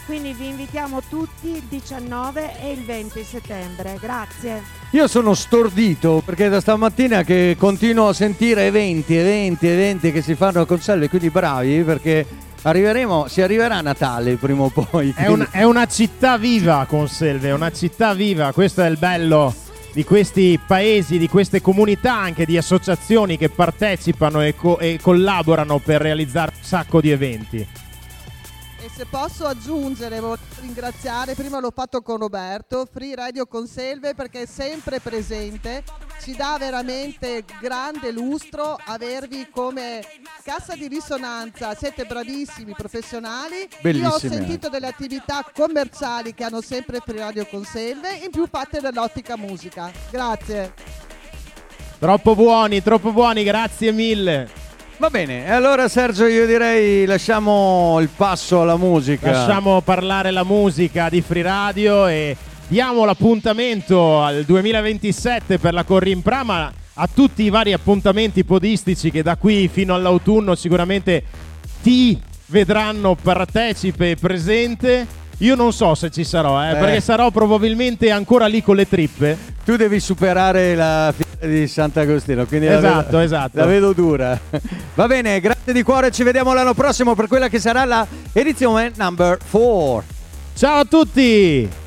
quindi vi invitiamo tutti il 19 e il 20 settembre. Grazie. Io sono stordito perché da stamattina che continuo a sentire eventi che si fanno a Conselve, quindi bravi, perché si arriverà a Natale prima o poi. È una città viva Conselve, è una città viva, questo è il bello di questi paesi, di queste comunità, anche di associazioni che partecipano e collaborano per realizzare un sacco di eventi. E se posso aggiungere, voglio ringraziare, prima l'ho fatto con Roberto, Free Radio Conselve, perché è sempre presente, ci dà veramente grande lustro avervi come cassa di risonanza, siete bravissimi, professionali. Bellissime. Io ho sentito delle attività commerciali che hanno sempre Free Radio Conselve, in più fatte dell'ottica musica. Grazie. Troppo buoni, grazie mille. Va bene, e allora Sergio io direi lasciamo il passo alla musica. Lasciamo parlare la musica di Free Radio e diamo l'appuntamento al 2027 per la Corrimpra, ma a tutti i vari appuntamenti podistici che da qui fino all'autunno sicuramente ti vedranno partecipe e presente. Io non so se ci sarò, perché sarò probabilmente ancora lì con le trippe. Tu devi superare la fiera di Sant'Agostino, quindi esatto. La vedo dura. Va bene, grazie di cuore, ci vediamo l'anno prossimo per quella che sarà la edizione number 4. Ciao a tutti!